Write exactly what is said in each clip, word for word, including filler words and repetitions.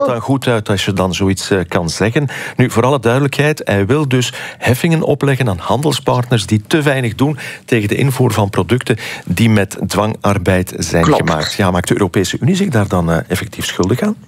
dan goed uit als je dan zoiets uh, kan zeggen. Nu, voor alle duidelijkheid, hij wil dus heffingen opleggen aan handelspartners die te weinig doen tegen de invoer van producten die met dwangarbeid zijn Klopt. gemaakt. Ja, maakt de Europese Unie zich daar dan uh, effectief schuldig aan?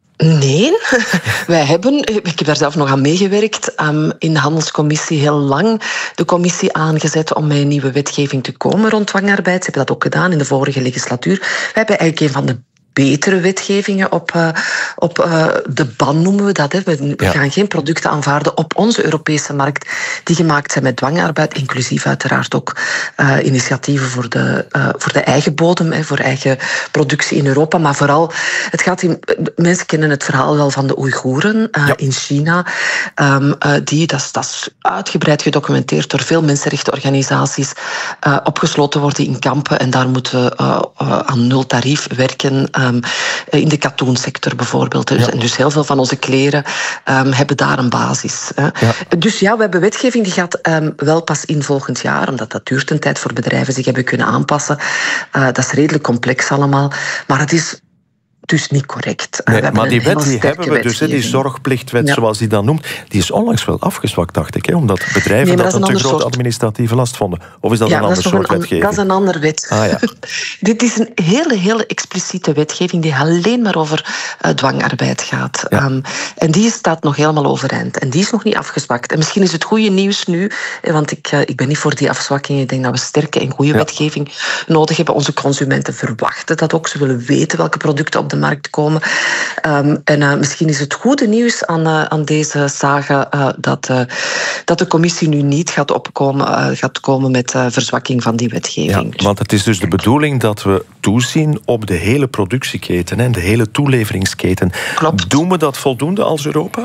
Nee, wij hebben, ik heb daar zelf nog aan meegewerkt, um, in de handelscommissie heel lang de commissie aangezet om met een nieuwe wetgeving te komen rond dwangarbeid. Ze hebben dat ook gedaan in de vorige legislatuur. Wij hebben eigenlijk een van de betere wetgevingen op, uh, op uh, de ban, noemen we dat. Hè. We, we ja. gaan geen producten aanvaarden op onze Europese markt die gemaakt zijn met dwangarbeid, inclusief uiteraard ook uh, initiatieven voor de, uh, voor de eigen bodem, hè, voor eigen productie in Europa. Maar vooral, het gaat in, mensen kennen het verhaal wel van de Oeigoeren uh, ja. in China. Um, uh, die, dat is, dat is uitgebreid gedocumenteerd door veel mensenrechtenorganisaties, uh, opgesloten worden in kampen en daar moeten we uh, uh, aan nul tarief werken. Um, in de katoensector bijvoorbeeld. Dus, ja. En dus heel veel van onze kleren um, hebben daar een basis. Hè. Ja. Dus ja, we hebben wetgeving die gaat um, wel pas in volgend jaar, omdat dat duurt een tijd voor bedrijven zich hebben kunnen aanpassen. Uh, dat is redelijk complex allemaal. Maar het is dus niet correct. Nee, maar die wet die hebben we dus, die zorgplichtwet, ja. zoals die dan noemt, die is onlangs wel afgezwakt, dacht ik. Hè, omdat bedrijven nee, dat, dat een te grote administratieve last vonden. Of is dat ja, een ander soort een, wetgeving? Dat is een ander wet. Ah, ja. Dit is een hele, hele expliciete wetgeving die alleen maar over uh, dwangarbeid gaat. Ja. Um, en die staat nog helemaal overeind. En die is nog niet afgezwakt. En misschien is het goede nieuws nu, want ik, uh, ik ben niet voor die afzwakking. Ik denk dat we sterke en goede ja. wetgeving nodig hebben. Onze consumenten verwachten dat ook. Ze willen weten welke producten op de markt komen. Um, en uh, misschien is het goede nieuws aan, uh, aan deze saga uh, dat, uh, dat de commissie nu niet gaat, opkomen, uh, gaat komen met uh, verzwakking van die wetgeving. Ja, want het is dus de bedoeling dat we toezien op de hele productieketen en de hele toeleveringsketen. Klopt. Doen we dat voldoende als Europa?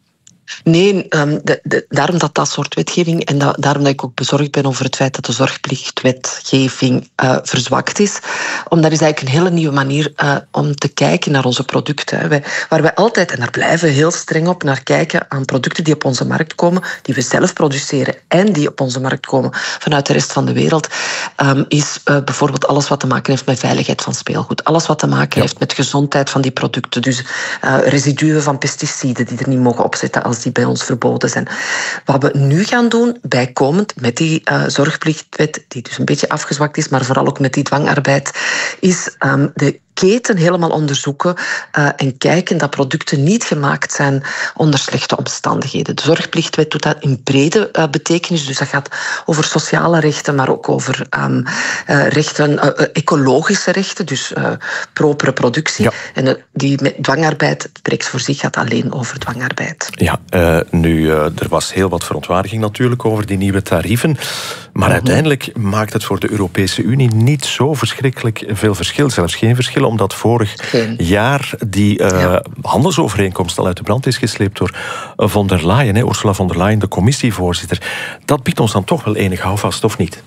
Nee, um, de, de, daarom dat dat soort wetgeving en da, daarom dat ik ook bezorgd ben over het feit dat de zorgplichtwetgeving uh, verzwakt is. Omdat is eigenlijk een hele nieuwe manier uh, om te kijken naar onze producten. Hè. Wij, waar wij altijd, en daar blijven we heel streng op, naar kijken aan producten die op onze markt komen, die we zelf produceren en die op onze markt komen vanuit de rest van de wereld, um, is uh, bijvoorbeeld alles wat te maken heeft met veiligheid van speelgoed. Alles wat te maken ja. heeft met gezondheid van die producten. Dus uh, residuen van pesticiden die er niet mogen opzetten als die bij ons verboden zijn. Wat we nu gaan doen, bijkomend met die uh, zorgplichtwet, die dus een beetje afgezwakt is, maar vooral ook met die dwangarbeid, is um, de keten helemaal onderzoeken uh, en kijken dat producten niet gemaakt zijn onder slechte omstandigheden. De zorgplichtwet doet dat in brede uh, betekenis, dus dat gaat over sociale rechten, maar ook over um, uh, rechten, uh, uh, ecologische rechten, dus uh, propere productie. Ja. En uh, die met dwangarbeid, het spreekt voor zich, gaat alleen over dwangarbeid. Ja, uh, nu, uh, er was heel wat verontwaardiging natuurlijk over die nieuwe tarieven, maar mm-hmm. uiteindelijk maakt het voor de Europese Unie niet zo verschrikkelijk veel verschil, zelfs geen verschil, omdat vorig Geen. jaar die uh, ja. handelsovereenkomst al uit de brand is gesleept door von der Leyen, hè, Ursula von der Leyen, de commissievoorzitter. Dat biedt ons dan toch wel enig houvast, of niet?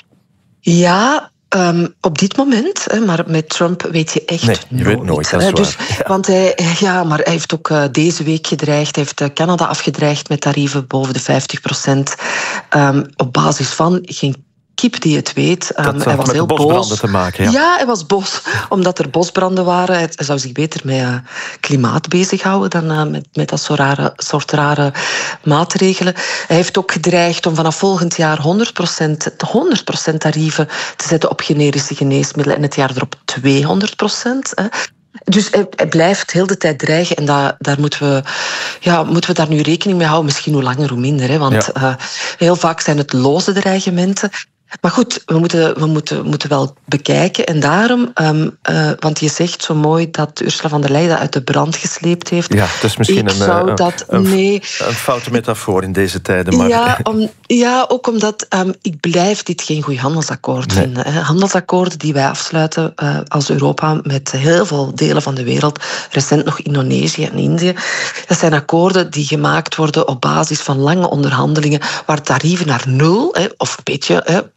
Ja, Um, op dit moment, hè, maar met Trump weet je echt nee, je nooit. Weet nooit dat is dus, ja. Want hij, ja, maar hij heeft ook uh, deze week gedreigd, hij heeft uh, Canada afgedreigd met tarieven boven de vijftig procent. Um, op basis van geen kip die het weet. Dat um, hij was met heel de bosbranden boos. te maken. Ja. ja, hij was boos omdat er bosbranden waren. Hij zou zich beter met uh, klimaat bezighouden dan uh, met, met dat soort rare, soort rare maatregelen. Hij heeft ook gedreigd om vanaf volgend jaar honderd procent, honderd procent tarieven te zetten op generische geneesmiddelen en het jaar erop tweehonderd procent. Hè. Dus hij, hij blijft heel de tijd dreigen en da, daar moeten we, ja, moeten we daar nu rekening mee houden. Misschien hoe langer, hoe minder. Hè, want ja. uh, heel vaak zijn het loze dreigementen. Maar goed, we moeten, we moeten, moeten wel bekijken. En daarom, um, uh, want je zegt zo mooi dat Ursula von der Leyen dat uit de brand gesleept heeft. Ja, dat is misschien ik een, zou een, dat, een, nee. een foute metafoor in deze tijden. Maar... Ja, om, ja, ook omdat um, ik blijf dit geen goed handelsakkoord nee. vinden. Hè. Handelsakkoorden die wij afsluiten uh, als Europa met heel veel delen van de wereld, recent nog Indonesië en Indië, dat zijn akkoorden die gemaakt worden op basis van lange onderhandelingen waar tarieven naar nul, hè, of een beetje... Hè,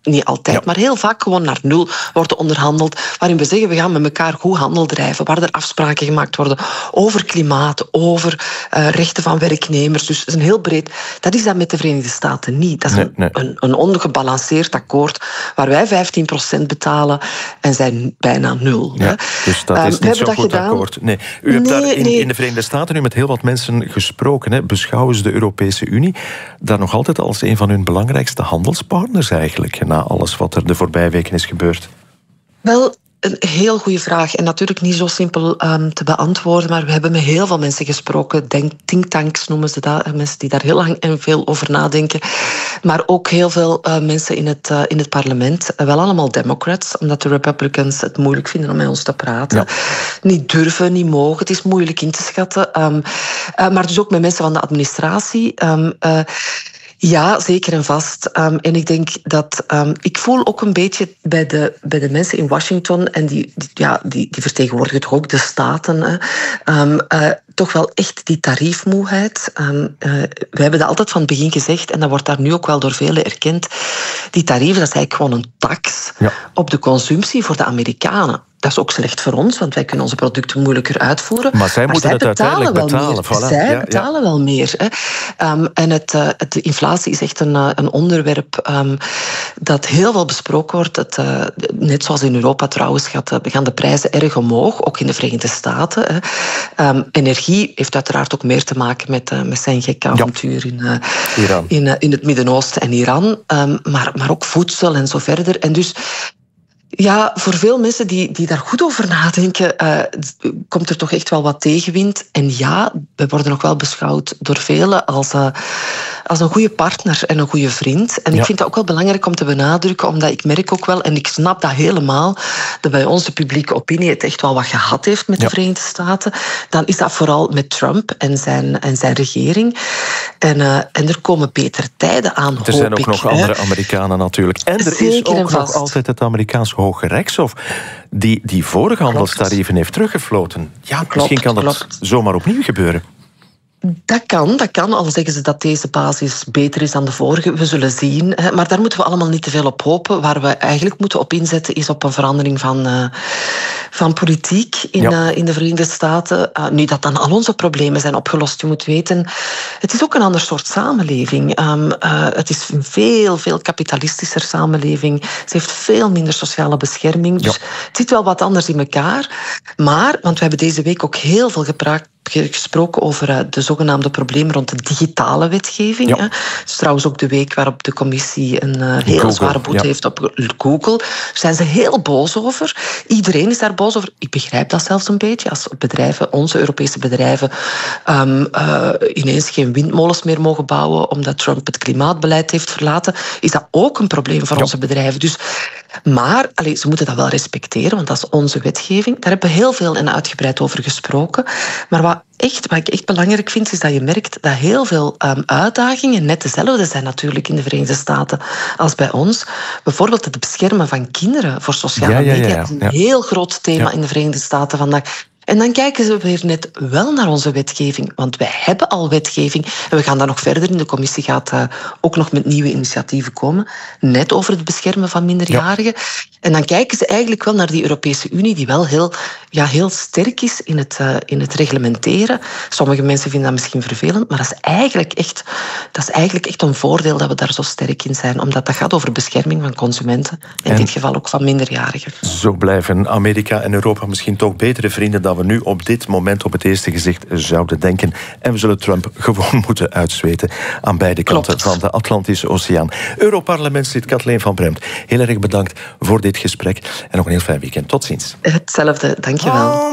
niet altijd, ja. maar heel vaak gewoon naar nul wordt onderhandeld, waarin we zeggen, we gaan met elkaar goed handel drijven, waar er afspraken gemaakt worden over klimaat, over uh, rechten van werknemers. Dus het is een heel breed... Dat is dat met de Verenigde Staten niet. Dat is nee, een, nee. een, een ongebalanceerd akkoord waar wij vijftien procent betalen en zij bijna nul. Ja, dus dat is um, niet zo'n goed gedaan. akkoord. Nee. U hebt nee, daar in, nee. in de Verenigde Staten nu met heel wat mensen gesproken. Hè. Beschouwen ze de Europese Unie daar nog altijd als een van hun belangrijkste handelspartners eigenlijk, na alles wat er de voorbije weken is gebeurd? Wel, een heel goede vraag. En natuurlijk niet zo simpel um, te beantwoorden, maar we hebben met heel veel mensen gesproken. Denk, thinktanks noemen ze dat. Mensen die daar heel lang en veel over nadenken. Maar ook heel veel uh, mensen in het, uh, in het parlement. Uh, wel allemaal democrats, omdat de Republicans het moeilijk vinden om met ons te praten. Ja. Niet durven, niet mogen. Het is moeilijk in te schatten. Um, uh, maar dus ook met mensen van de administratie. Um, uh, Ja, zeker en vast. Um, en ik denk dat... Um, ik voel ook een beetje bij de, bij de mensen in Washington, en die, die, ja, die, die vertegenwoordigen toch ook de staten, hè, um, uh, toch wel echt die tariefmoeheid. Um, uh, we hebben dat altijd van het begin gezegd, en dat wordt daar nu ook wel door velen erkend. Die tarieven, dat is eigenlijk gewoon een tax ja. op de consumptie voor de Amerikanen. Dat is ook slecht voor ons, want wij kunnen onze producten moeilijker uitvoeren. Maar zij maar moeten zij het uiteindelijk betalen. betalen voilà. Zij ja, betalen ja. wel meer. Hè. Um, en het, uh, het, de inflatie is echt een, uh, een onderwerp um, dat heel veel besproken wordt. Het, uh, net zoals in Europa trouwens gaat, uh, gaan de prijzen erg omhoog, ook in de Verenigde Staten. Hè. Um, energie heeft uiteraard ook meer te maken met, uh, met zijn gekke avontuur ja. in, uh, Iran. in, uh, in het Midden-Oosten en Iran. Um, maar, maar ook voedsel en zo verder. En dus... Ja, voor veel mensen die, die daar goed over nadenken, uh, komt er toch echt wel wat tegenwind. En ja, we worden nog wel beschouwd door velen als, uh, als een goede partner en een goede vriend. En ja. ik vind dat ook wel belangrijk om te benadrukken, omdat ik merk ook wel, en ik snap dat helemaal, dat bij onze publieke opinie het echt wel wat gehad heeft met ja. de Verenigde Staten. Dan is dat vooral met Trump en zijn, en zijn regering. En, uh, en er komen betere tijden aan, Er zijn ook ik, nog hè. andere Amerikanen natuurlijk. En er Zeker is ook en nog altijd het Amerikaanse Hoge Rechtshof die die vorige handelstarieven heeft teruggefloten. Ja, klopt, misschien kan dat klopt. zomaar opnieuw gebeuren. Dat kan, dat kan. Al zeggen ze dat deze basis beter is dan de vorige. We zullen zien. Maar daar moeten we allemaal niet te veel op hopen. Waar we eigenlijk moeten op inzetten is op een verandering van, uh, van politiek in, ja. uh, in de Verenigde Staten. Uh, nu dat dan al onze problemen zijn opgelost, je moet weten, het is ook een ander soort samenleving. Um, uh, het is een veel, veel kapitalistischer samenleving. Ze heeft veel minder sociale bescherming. Dus ja. het zit wel wat anders in elkaar. Maar, want we hebben deze week ook heel veel gepraat gesproken over de zogenaamde problemen rond de digitale wetgeving. Ja. Het is trouwens ook de week waarop de commissie een uh, heel Google, zware boete ja. heeft op Google. Daar zijn ze heel boos over. Iedereen is daar boos over. Ik begrijp dat zelfs een beetje. Als bedrijven, onze Europese bedrijven, um, uh, ineens geen windmolens meer mogen bouwen omdat Trump het klimaatbeleid heeft verlaten, is dat ook een probleem voor ja. onze bedrijven. Dus, maar allez, ze moeten dat wel respecteren, want dat is onze wetgeving. Daar hebben we heel veel en uitgebreid over gesproken. Maar wat Echt, wat ik echt belangrijk vind, is dat je merkt dat heel veel um, uitdagingen net dezelfde zijn natuurlijk in de Verenigde Staten als bij ons. Bijvoorbeeld het beschermen van kinderen voor sociale ja, ja, media. Ja, ja, ja. Dat is een heel groot thema ja. in de Verenigde Staten vandaag. En dan kijken ze weer net wel naar onze wetgeving. Want wij hebben al wetgeving. En we gaan daar nog verder in. De commissie gaat uh, ook nog met nieuwe initiatieven komen. Net over het beschermen van minderjarigen. Ja. En dan kijken ze eigenlijk wel naar die Europese Unie, die wel heel, ja, heel sterk is in het, uh, in het reglementeren. Sommige mensen vinden dat misschien vervelend, maar dat is, eigenlijk echt, dat is eigenlijk echt een voordeel dat we daar zo sterk in zijn. Omdat dat gaat over bescherming van consumenten. In en dit geval ook van minderjarigen. Zo blijven Amerika en Europa misschien toch betere vrienden dan we nu op dit moment op het eerste gezicht zouden denken. En we zullen Trump gewoon moeten uitzweten aan beide kanten Klopt. van de Atlantische Oceaan. Europarlementslid Kathleen van Bremt, heel erg bedankt voor dit gesprek en nog een heel fijn weekend. Tot ziens. Hetzelfde, dankjewel.